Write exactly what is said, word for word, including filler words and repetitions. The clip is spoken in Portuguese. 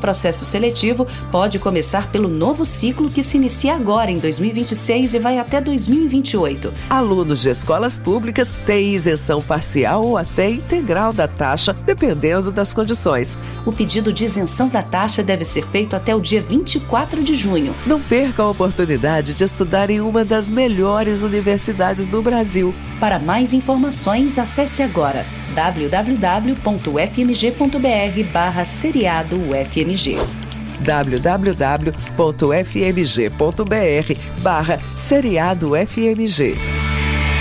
processo seletivo pode começar pelo novo ciclo que se inicia agora em dois mil e vinte e seis e vai até dois mil e vinte e oito. Alunos de escolas públicas têm isenção parcial ou até integral da taxa, dependendo das condições. O pedido de isenção da taxa deve ser feito até o dia vinte e quatro de junho. Não perca a oportunidade de estudar em uma das melhores universidades do Brasil. Para mais informações, acesse agora w w w ponto f m g ponto b r barra seriado U F M G. w w w ponto f m g ponto b r barra seriado U F M G.